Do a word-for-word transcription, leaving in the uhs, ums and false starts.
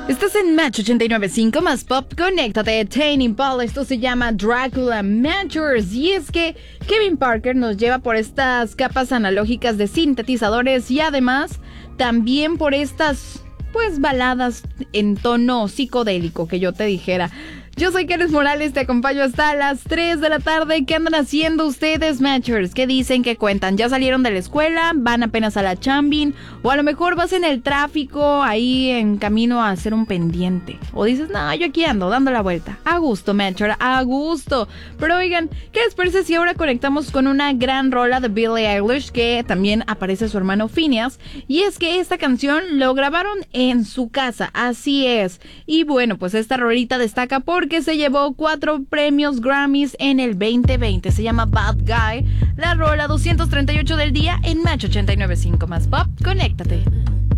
Estás en Match ochenta y nueve punto cinco más Pop, conéctate, Tame Impala. Esto se llama Dracula Matchers. Y es que Kevin Parker nos lleva por estas capas analógicas de sintetizadores y además también por estas, pues, baladas en tono psicodélico, que yo te dijera. Yo soy Kenneth Morales, te acompaño hasta las tres de la tarde. ¿Qué andan haciendo ustedes, Matchers? ¿Qué dicen? ¿Qué cuentan? ¿Ya salieron de la escuela? ¿Van apenas a la chambin? O a lo mejor vas en el tráfico, ahí en camino a hacer un pendiente. O dices, no, yo aquí ando, dando la vuelta. A gusto, Matcher, a gusto. Pero oigan, ¿qué les parece si ahora conectamos con una gran rola de Billie Eilish, que también aparece su hermano Phineas? Y es que esta canción lo grabaron en su casa, así es. Y bueno, pues esta rolita destaca porque que se llevó cuatro premios Grammys en el veinte veinte. Se llama Bad Guy. La rola doscientos treinta y ocho del día en Match ochenta y nueve punto cinco más Pop. Conéctate.